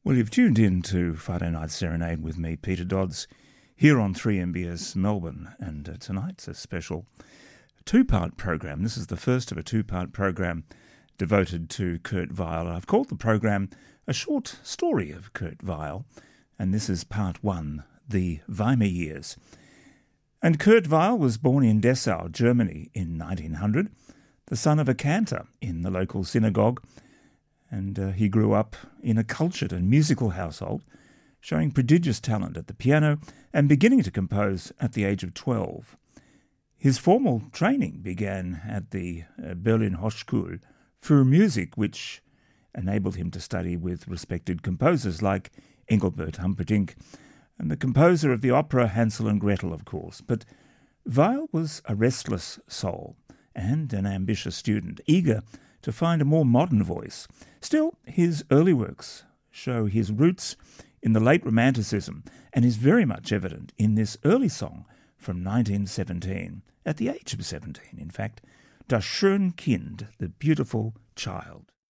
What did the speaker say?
Well, you've tuned in to Friday Night Serenade with me, Peter Dodds, here on 3MBS Melbourne. And tonight's a special two-part program. This is the first of a two-part program devoted to Kurt Weill. I've called the program A Short Story of Kurt Weill, and this is part one, The Weimar Years. And Kurt Weill was born in Dessau, Germany in 1900, the son of a cantor in the local synagogue, and he grew up in a cultured and musical household, showing prodigious talent at the piano and beginning to compose at the age of 12. His formal training began at the Berlin Hochschule für Musik, which enabled him to study with respected composers like Engelbert Humperdinck and the composer of the opera Hansel and Gretel, of course. But Weill was a restless soul and an ambitious student, eager to find a more modern voice. Still, his early works show his roots in the late Romanticism and is very much evident in this early song from 1917, at the age of 17, in fact, Das schöne Kind, the beautiful child.